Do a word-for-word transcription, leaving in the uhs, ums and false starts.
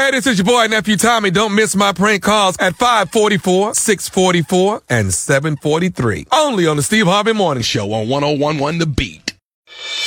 Hey, this is your boy, nephew Tommy. Don't miss my prank calls at five forty-four, six forty-four, and seven forty-three. Only on the Steve Harvey Morning Show on one oh one point one The Beat.